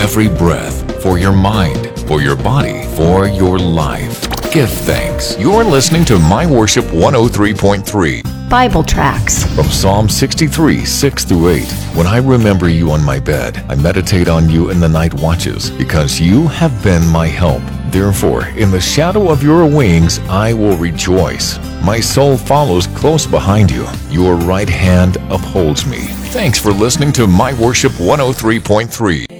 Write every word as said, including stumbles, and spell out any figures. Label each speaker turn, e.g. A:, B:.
A: every breath, for your mind, for your body, for your life. Give thanks. You're listening to My Worship one oh three point three.
B: Bible tracts
A: From Psalm sixty-three, six through eight. When I remember you on my bed, I meditate on you in the night watches, because you have been my help. Therefore, in the shadow of your wings, I will rejoice. My soul follows close behind you. Your right hand upholds me. Thanks for listening to My Worship one oh three point three.